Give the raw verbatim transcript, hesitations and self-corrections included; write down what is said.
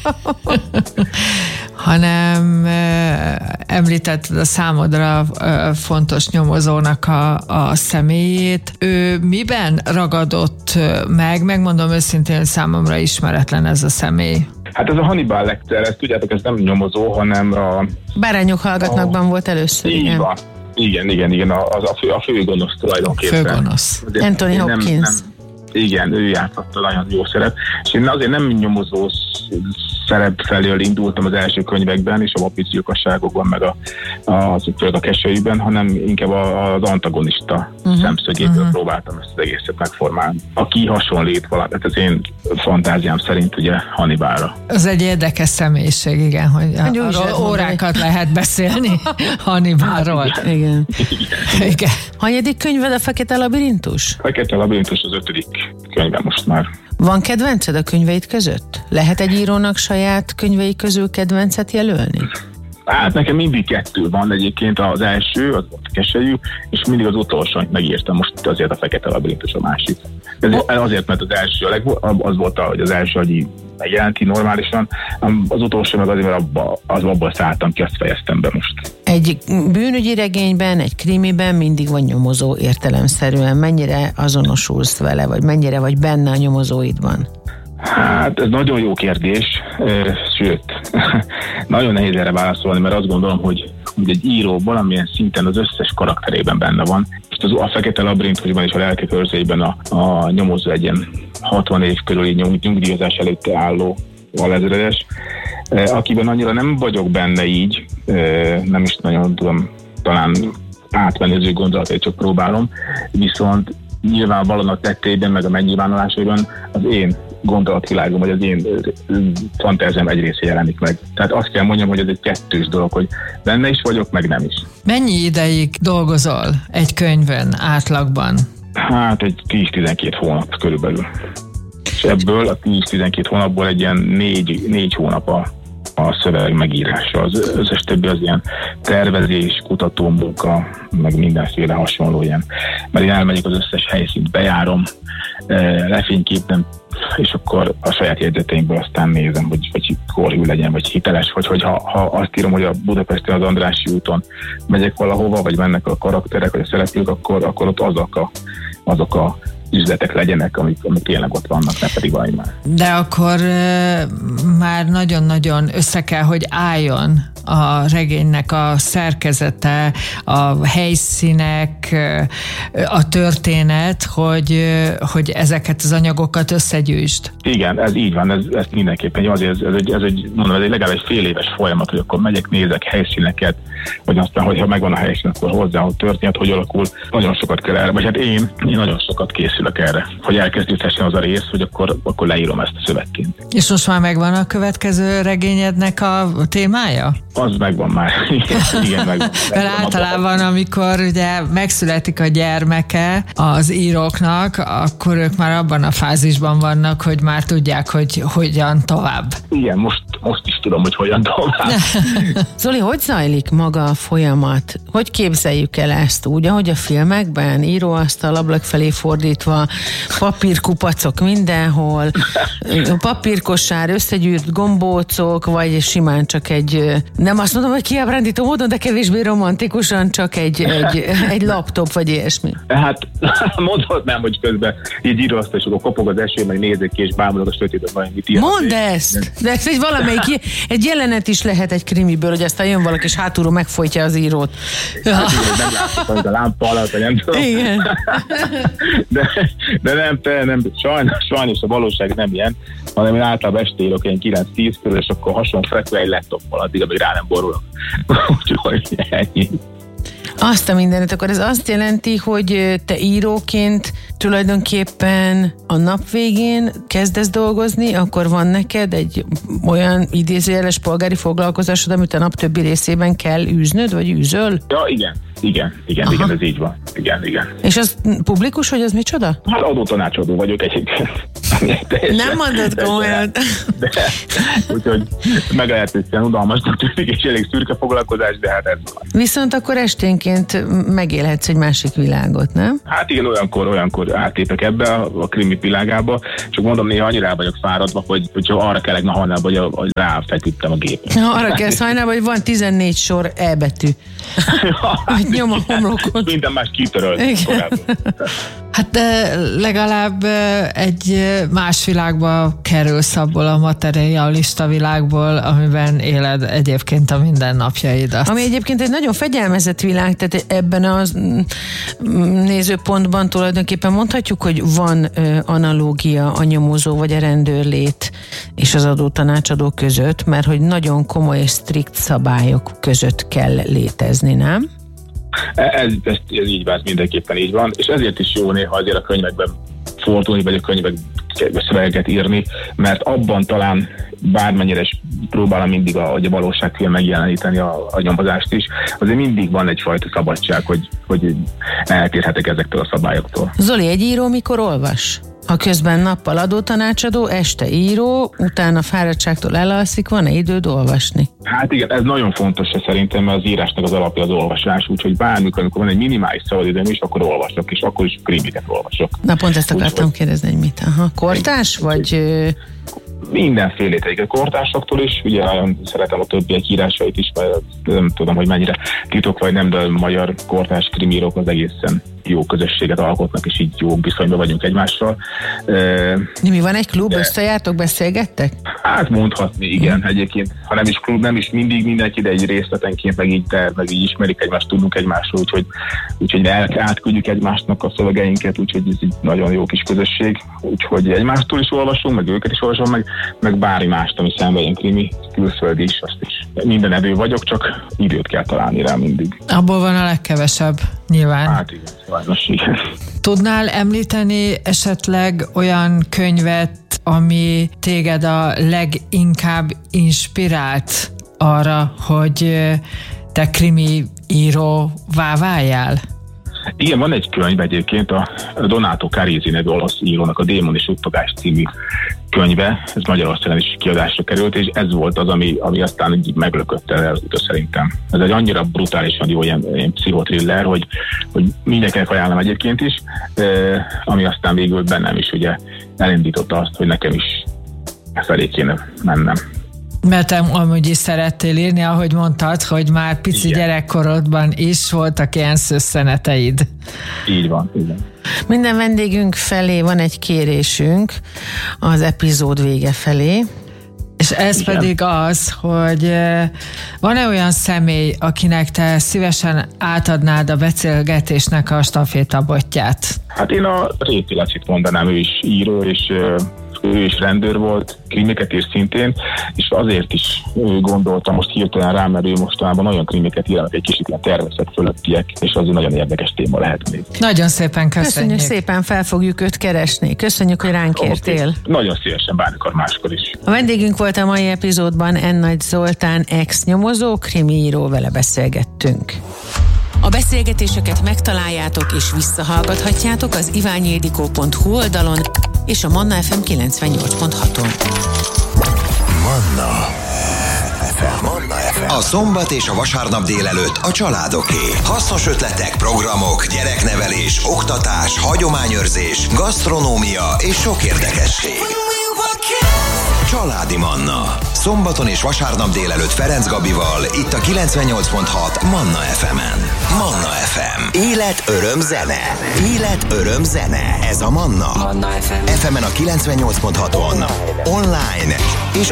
hanem említetted a számodra fontos nyomozónak a, a személyét. Ő miben ragadott meg? Megmondom őszintén, számomra ismeretlen ez a személy. Hát ez a Hannibal Lecter, ezt tudjátok, ez nem nyomozó, hanem a... Bárányok hallgatnakban a... volt először, így igen. Van. Igen, igen, igen, az a, fő, a főgonosz tulajdonképpen. Főgonosz. Anthony Hopkins. Nem, nem, igen, ő játszotta nagyon jó szerep, és én azért nem nyomozó szerep felől indultam az első könyvekben, és a vapízgyilkosságokban, meg a, a, a Keselyűben, hanem inkább az antagonista uh-huh. szemszögéből uh-huh. próbáltam ezt az egészet megformálni. Aki hasonlít valamit, hát az én fantáziám szerint ugye Hannibalra. Az egy érdekes személyiség, igen, hogy arról órákat lehet beszélni Hannibalról. Igen. Igen. igen. igen. Hanyadik könyved a Fekete Labirintus? Fekete Labirintus az ötödik könyve most már. Van kedvenced a könyveid között? Lehet egy írónak saját könyvei közül kedvencet jelölni? Hát nekem mindig kettő van egyébként, az első, az volt a Keselyű, és mindig az utolsó, amit megírtam, most azért a Fekete Labirintus a másik. Ez azért, mert az első, a leg, az volt, hogy az első, hogy megjelent ki normálisan, az utolsó meg azért, mert abba, az abból szálltam ki, azt fejeztem be most. Egy bűnügyi regényben, egy krimiben mindig van nyomozó értelemszerűen. Mennyire azonosulsz vele, vagy mennyire vagy benne a nyomozóidban? Hát ez nagyon jó kérdés, sőt, nagyon nehéz erre válaszolni, mert azt gondolom, hogy, hogy egy író valamilyen szinten az összes karakterében benne van, és az, a Fekete Labirintusban és a Lelkek őrzőiben a, a nyomozó egy ilyen hatvan év körüli nyug, nyugdíjazás előtt álló alezredes, akiben annyira nem vagyok benne így, nem is nagyon tudom talán átvenni az ő gondolatait, csak próbálom, viszont nyilvánvalóan a tetteiben, meg a megnyilvánulásaiban az én gondolatvilágom, vagy az én fantáziám egy része jelenik meg. Tehát azt kell mondjam, hogy ez egy kettős dolog, hogy benne is vagyok, meg nem is. Mennyi ideig dolgozol egy könyvön átlagban? Hát egy tíz-tizenkét hónap körülbelül. És ebből a tíz-tizenkét hónapból egy ilyen négy, négy hónap a, a szöveg megírása. Az összes többi az ilyen tervezés, kutatómunka, meg mindenféle hasonló ilyen. Mert én elmegyek az összes helyszínt, bejárom, lefényképem, és akkor a saját jegyzeteimből aztán nézem, hogy, hogy korhű legyen, vagy hiteles, vagy hogy ha, ha azt írom, hogy a Budapesten az Andrássy úton megyek valahova, vagy mennek a karakterek, vagy a szereplők, akkor, akkor ott azok a, azok a üzletek legyenek, amik, amik tényleg ott vannak, ne pedig valami már. De akkor uh, már nagyon-nagyon össze kell, hogy álljon a regénynek a szerkezete, a helyszínek, a történet, hogy, hogy ezeket az anyagokat összegyűjtsd. Igen, ez így van, ez, ez mindenképpen. Azért ez, ez, egy, ez egy, mondom, ez egy legalább egy fél éves folyamat, hogy akkor megyek, nézek helyszíneket, vagy aztán, hogyha megvan a helyszín, akkor hozzá, hogy történet, hogy alakul. Nagyon sokat kell erre, vagy hát én, én nagyon sokat készülök erre, hogy elkezdődhessen az a rész, hogy akkor, akkor leírom ezt a szövegként. És most már megvan a következő regényednek a témája? Az megvan már. Igen, igen megvan. Mert általában, amikor ugye megszületik a gyermeke az íróknak, akkor ők már abban a fázisban vannak, hogy már tudják, hogy hogyan tovább. Igen, most, most is tudom, hogy hogyan tovább. Zoli, hogy zajlik maga a folyamat? Hogy képzeljük el ezt úgy, ahogy a filmekben, íróasztal ablak felé fordítva, papírkupacok mindenhol, papírkosár, összegyűrt gombócok, vagy simán csak egy, nem azt mondom, hogy kiábrándító módon, de kevésbé romantikusan csak egy, egy, egy laptop, vagy ilyesmi. Hát mondhatnám, hogy közben így íróasztal, és akkor kopog az eső, meg nézek ki, és bámulok a sötétet, majd mit ilyen. Mondd ezt! De ez egy valamelyik, egy jelenet is lehet egy krimiből, hogy aztán jön valaki, és hátulról megfojtja az írót. Hát, igen, nem látok a lámpa alatt, vagy nem tudom. Igen. De, de nem, te, nem sajnos, sajnos a valóság nem ilyen, hanem én általában este írok ilyen kilenc-tíz körül, és akkor hasonló frekve egy laptoppal addig, amíg rá nem borulok. Úgyhogy ennyi. Azt a mindenet, akkor ez azt jelenti, hogy te íróként tulajdonképpen a nap végén kezdesz dolgozni, akkor van neked egy olyan idézőjeles polgári foglalkozásod, amit a nap többi részében kell űznöd, vagy űzöl? Ja, igen. Igen, igen, Aha. igen, ez így van. Igen, igen. És az publikus, hogy az micsoda? Hát adótanácsadó vagyok egyébként. Nem mondod komolyan. De, úgyhogy meglehetősen unalmasnak tűnik, és elég szürke foglalkozás, de hát ez van. Viszont akkor esténként megélhetsz egy másik világot, nem? Hát igen, olyankor, olyankor átépek ebbe a, a krimi világába, csak mondom, néha annyira rá vagyok fáradva, hogy, hogyha arra kellegne hajnalba, hogy, hogy ráfeküdtem a gépet. Arra kelsz hajnalba, hogy van tizennégy sor E betű. Hogy nyom a homlokot. Minden más kitörölt. Hát de legalább egy más világba kerülsz abból a materialista világból, amiben éled egyébként a mindennapjaidat. Ami egyébként egy nagyon fegyelmezett világ, tehát ebben a nézőpontban tulajdonképpen mondhatjuk, hogy van analógia a nyomozó vagy a rendőrlét és az adótanácsadó között, mert hogy nagyon komoly és strikt szabályok között kell létezni, nem? Ez, ez, ez így van, mindenképpen így van, és ezért is jó néha azért a könyvekben fordulni, vagy a könyvekben szövegeket írni, mert abban talán bármennyire is próbálom mindig a, a valóságfilm megjeleníteni a, a nyomozást is, azért mindig van egyfajta szabadság, hogy, hogy eltérhetek ezektől a szabályoktól. Zoli, egy író mikor olvas? Ha közben nappal adótanácsadó, este író, utána fáradtságtól elalszik, van-e időd olvasni? Hát igen, ez nagyon fontos szerintem, mert az írásnak az alapja az olvasás, úgyhogy bármikor, amikor van egy minimális szabadidőm is, akkor olvasok, és akkor is krimiket olvasok. Na pont ezt akartam úgy, kérdezni, hogy mit? Aha, kortás, vagy... Mindenfélét egyik kortásoktól is, ugye nagyon szeretem a többiek írásait is, mert nem tudom, hogy mennyire titok vagy nem, de a magyar kortás krimírók az egészen jó közösséget alkotnak, és így jó viszonyban vagyunk egymással. De mi van egy klub, de... összejártok, beszélgettek? Hát mondhatni, igen, hmm. egyébként. Ha nem is klub, nem is mindig mindenki, de egy részletenként meg így, de, meg így ismerik egymást, tudunk egymásról, úgyhogy, úgyhogy el, átküldjük egymásnak a szövegeinket, úgyhogy ez egy nagyon jó kis közösség. Úgyhogy egymástól is olvasunk, meg őket is olvasom, meg, meg bármi mást, ami szemben jön krimi, külföldi is, azt is. Minden evő vagyok, csak időt kell találni rá mindig. Abból van a legkevesebb, nyilván. Hát igen, sajnos igen. Tudnál említeni esetleg olyan könyvet, ami téged a leginkább inspirált arra, hogy te krimi íróvá váljál? Igen, van egy könyv egyébként, a Donato Carisi nevű olasz írónak a Démon és Uttogás című könyve, ez Magyarországon is kiadásra került, és ez volt az, ami, ami aztán így meglökötte el szerintem. Ez egy annyira brutálisan jó ilyen, ilyen pszichotriller, hogy, hogy mindenkinek ajánlom egyébként is, ami aztán végül bennem is ugye elindította azt, hogy nekem is felé kéne mennem. Mert te amúgy is szerettél írni, ahogy mondtad, hogy már pici Igen. gyerekkorodban is voltak ilyen szösszeneteid. Így van, igen. Minden vendégünk felé van egy kérésünk az epizód vége felé. És ez Igen. pedig az, hogy van-e olyan személy, akinek te szívesen átadnád a beszélgetésnek a stafétabotját? Hát én a Réti Lacit mondanám, ő is író, és ő is rendőr volt, krimiket ír szintén, és azért is gondoltam most hirtelen rá, mert ő mostanában olyan krimiket ír, egy kicsit ilyen természet fölöttiek, és az egy nagyon érdekes téma lehet még. Nagyon szépen köszönjük. Köszönjük szépen, fel fogjuk őt keresni. Köszönjük, hogy ránk értél. Okay. Nagyon szívesen, bármikor máskor is. A vendégünk volt a mai epizódban N. Nagy Zoltán, ex-nyomozó, krimiíró, vele beszélgettünk. A beszélgetéseket megtaláljátok és visszahallgathatjátok az iványildikó pont hu oldalon és a Manna ef em kilencvennyolc pont haton. Manna ef em. Manna ef em. A szombat és a vasárnap délelőtt a családoké. Hasznos ötletek, programok, gyereknevelés, oktatás, hagyományőrzés, gasztronómia és sok érdekesség. Családi Manna. Szombaton és vasárnap délelőtt Ferenc Gabival, itt a kilencvennyolc pont hat Manna ef em-en. Manna ef em. Élet, öröm, zene. Élet, öröm, zene. Ez a Manna. Manna ef em. ef em-en a kilencvennyolc pont haton. Online és